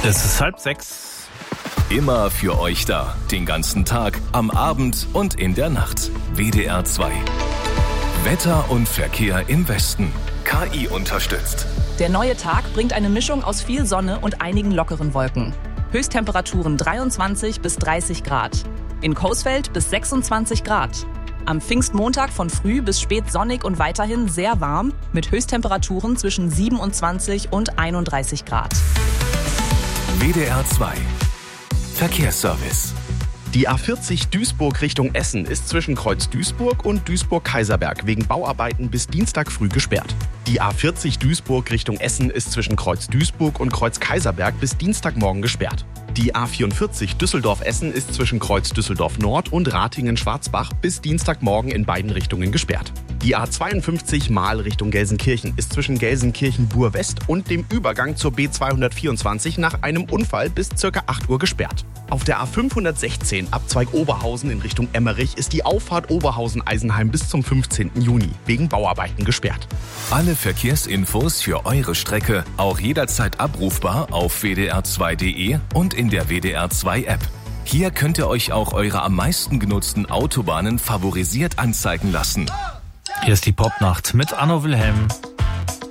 Es ist 5:30. Immer für euch da. Den ganzen Tag, am Abend und in der Nacht. WDR 2. Wetter und Verkehr im Westen. KI unterstützt. Der neue Tag bringt eine Mischung aus viel Sonne und einigen lockeren Wolken. Höchsttemperaturen 23 bis 30 Grad. In Coesfeld bis 26 Grad. Am Pfingstmontag von früh bis spät sonnig und weiterhin sehr warm mit Höchsttemperaturen zwischen 27 und 31 Grad. WDR 2. Verkehrsservice. Die A40 Duisburg Richtung Essen ist zwischen Kreuz Duisburg und Duisburg-Kaiserberg wegen Bauarbeiten bis Dienstag früh gesperrt. Die A40 Duisburg Richtung Essen ist zwischen Kreuz Duisburg und Kreuz Kaiserberg bis Dienstagmorgen gesperrt. Die A44 Düsseldorf-Essen ist zwischen Kreuz Düsseldorf Nord und Ratingen-Schwarzbach bis Dienstagmorgen in beiden Richtungen gesperrt. Die A52 Mahl Richtung Gelsenkirchen ist zwischen Gelsenkirchen-Bur-West und dem Übergang zur B224 nach einem Unfall bis ca. 8 Uhr gesperrt. Auf der A516 Abzweig Oberhausen in Richtung Emmerich ist die Auffahrt Oberhausen-Eisenheim bis zum 15. Juni wegen Bauarbeiten gesperrt. Alle Verkehrsinfos für eure Strecke auch jederzeit abrufbar auf wdr2.de und in der WDR 2 App. Hier könnt ihr euch auch eure am meisten genutzten Autobahnen favorisiert anzeigen lassen. Hier ist die Popnacht mit Anno Wilhelm.